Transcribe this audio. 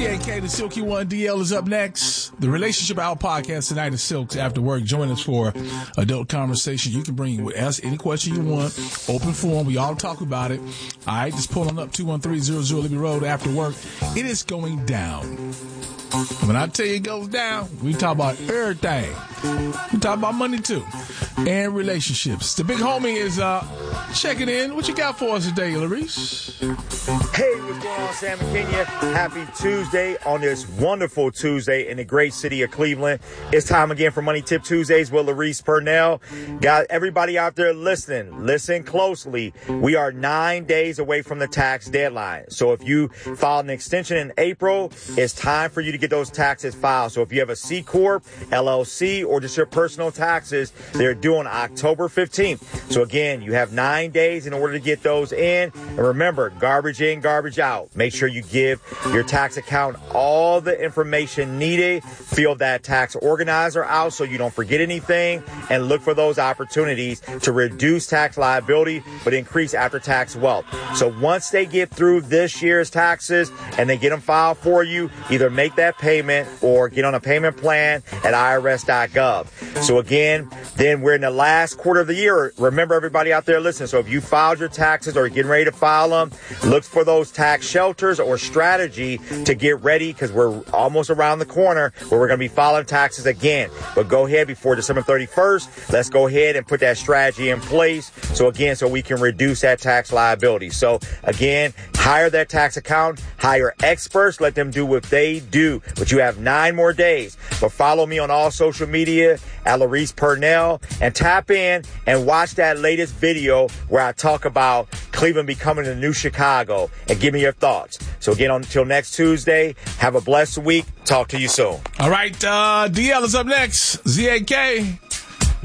ZAK, the Silky One. DL is up next. The Relationship Hour podcast tonight is Silks After Work. Join us for adult conversation. You can bring with us any question you want. Open forum. We all talk about it. All right, just pull on up 213-00 Libby Road after work. It is going down. When I tell you it goes down, we talk about everything. We talk about money too. And relationships. The big homie is checking in. What you got for us today, Larice? Hey, what's going on, Sam and Kenya? Happy Tuesday on this wonderful Tuesday in the great city of Cleveland. It's time again for Money Tip Tuesdays with Larice Purnell. Got everybody out there listening. Listen closely. We are 9 days away from the tax deadline. So if you filed an extension in April, it's time for you to get those taxes filed. So if you have a C Corp, LLC, or just your personal taxes, they're due on October 15th. So again, you have 9 days in order to get those in. And remember, garbage in, garbage out. Make sure you give your tax account all the information needed. Fill that tax organizer out so you don't forget anything, and look for those opportunities to reduce tax liability but increase after-tax wealth. So once they get through this year's taxes and they get them filed for you, either make that payment or get on a payment plan at irs.gov. So again, then we're in the last quarter of the year. Remember, everybody out there listening, so if you filed your taxes or you're getting ready to file them, look for those tax shelters or strategy to get ready, because we're almost around the corner where we're going to be filing taxes again. But go ahead before December 31st. Let's go ahead and put that strategy in place. So again, so we can reduce that tax liability. So again, hire that tax account, hire experts, let them do what they do. But you have 9 more days. But follow me on all social media at Larice Purnell, and tap in and watch that latest video where I talk about Cleveland becoming the new Chicago, and give me your thoughts. So again, until next Tuesday, have a blessed week. Talk to you soon. All right, DL is up next. ZAK.